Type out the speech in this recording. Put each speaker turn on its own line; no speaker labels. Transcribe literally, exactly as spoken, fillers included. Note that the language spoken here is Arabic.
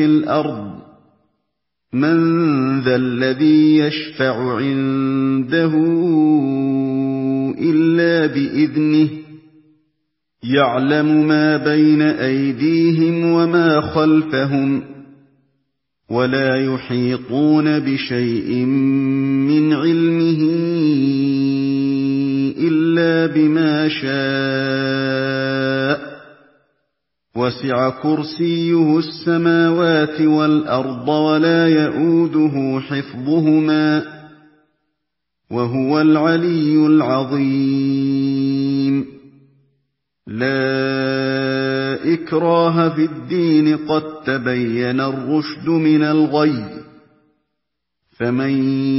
الْأَرْضِ مَن ذَا الَّذِي يَشْفَعُ عِندَهُ إِلَّا بِإِذْنِهِ يَعْلَمُ مَا بَيْنَ أَيْدِيهِمْ وَمَا خَلْفَهُمْ وَلَا يُحِيطُونَ بِشَيْءٍ مِّنْ عِلْمِهِ إِلَّا بِمَا شَاءَ وَسِعَ كُرْسِيُّهُ السَّمَاوَاتِ وَالْأَرْضَ وَلَا يَئُودُهُ حِفْظُهُمَا وَهُوَ الْعَلِيُّ الْعَظِيمُ لَا إِكْرَاهَ فِي الدِّينِ قَد تَّبَيَّنَ الرُّشْدُ مِنَ الْغَيِّ فَمَن